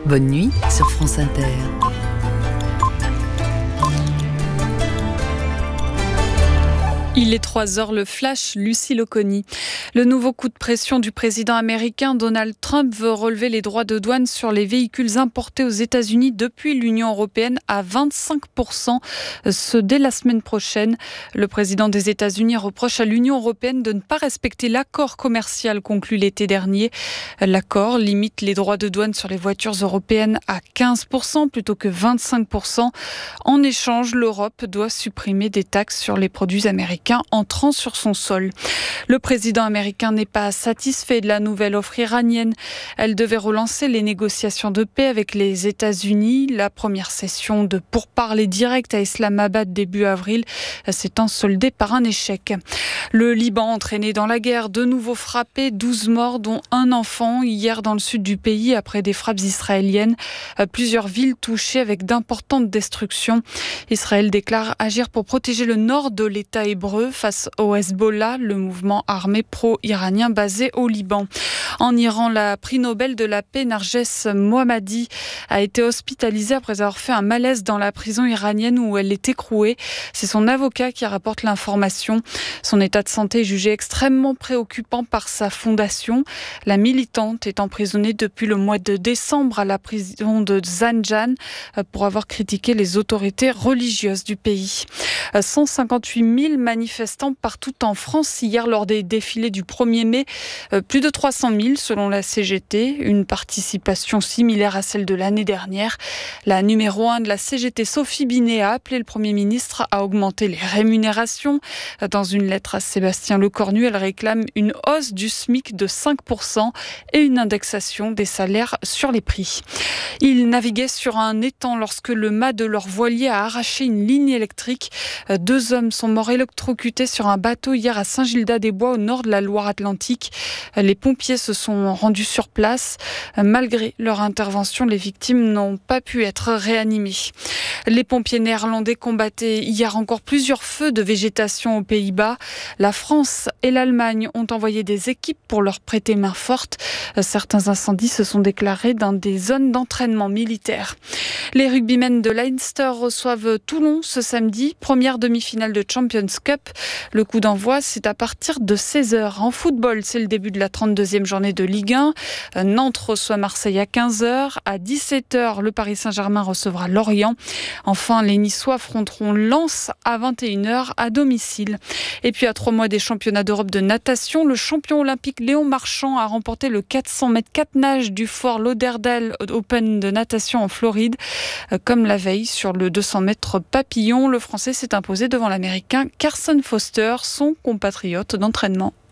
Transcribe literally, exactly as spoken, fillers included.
Bonne nuit sur France Inter. Il est trois heures, le flash, Lucie Loconi. Le nouveau coup de pression du président américain Donald Trump veut relever les droits de douane sur les véhicules importés aux États-Unis depuis l'Union européenne à vingt-cinq pour cent, ce dès la semaine prochaine. Le président des États-Unis reproche à l'Union européenne de ne pas respecter l'accord commercial conclu l'été dernier. L'accord limite les droits de douane sur les voitures européennes à quinze pour cent plutôt que vingt-cinq pour cent. En échange, l'Europe doit supprimer des taxes sur les produits américains entrant sur son sol. Le président américain n'est pas satisfait de la nouvelle offre iranienne. Elle devait relancer les négociations de paix avec les États-Unis. La première session de pourparlers directs à Islamabad début avril s'étant soldée par un échec. Le Liban, entraîné dans la guerre, de nouveau frappé, douze morts dont un enfant hier dans le sud du pays après des frappes israéliennes. Plusieurs villes touchées avec d'importantes destructions. Israël déclare agir pour protéger le nord de l'État hébreu face au Hezbollah, le mouvement armé pro-iranien basé au Liban. En Iran, la prix Nobel de la paix Narges Mohammadi a été hospitalisée après avoir fait un malaise dans la prison iranienne où elle est écrouée. C'est son avocat qui rapporte l'information. Son état de santé est jugé extrêmement préoccupant par sa fondation. La militante est emprisonnée depuis le mois de décembre à la prison de Zanjan pour avoir critiqué les autorités religieuses du pays. cent cinquante-huit mille manifestants partout en France hier lors des défilés du premier mai. Plus de trois cent mille selon la C G T, une participation similaire à celle de l'année dernière. La numéro un de la C G T, Sophie Binet, a appelé le Premier ministre à augmenter les rémunérations. Dans une lettre à Sébastien Lecornu, elle réclame une hausse du SMIC de cinq pour cent et une indexation des salaires sur les prix. Ils naviguaient sur un étang lorsque le mât de leur voilier a arraché une ligne électrique. Deux hommes sont morts électrocutés sur un bateau hier à Saint-Gildas-des-Bois au nord de la Loire-Atlantique. Les pompiers se sont rendus sur place. Malgré leur intervention, les victimes n'ont pas pu être réanimées. Les pompiers néerlandais combattaient hier encore plusieurs feux de végétation aux Pays-Bas. La France et l'Allemagne ont envoyé des équipes pour leur prêter main forte. Certains incendies se sont déclarés dans des zones d'entraînement militaire. Les rugbymen de Leinster reçoivent Toulon ce samedi, première demi-finale de Champions Cup. Le coup d'envoi, c'est à partir de seize heures. En football, c'est le début de la trente-deuxième journée de Ligue un. Nantes reçoit Marseille à quinze heures. À dix-sept heures, le Paris Saint-Germain recevra Lorient. Enfin, les Niçois affronteront Lens à vingt et une heures à domicile. Et puis, à trois mois des championnats d'Europe de natation, le champion olympique Léon Marchand a remporté le quatre cents mètres quatre nages du Fort Lauderdale Open de natation en Floride. Comme la veille, sur le deux cents mètres papillon, le Français s'est imposé devant l'Américain Carson Foster, son compatriote d'entraînement.